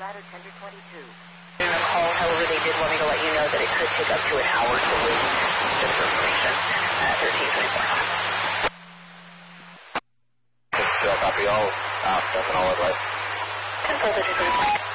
Ladder Tender 22. In the call, however, they did want me to let you know that it could take up to an hour to wait. Just for information. 13.5. Still copy all. That's all I'd like. 10-4,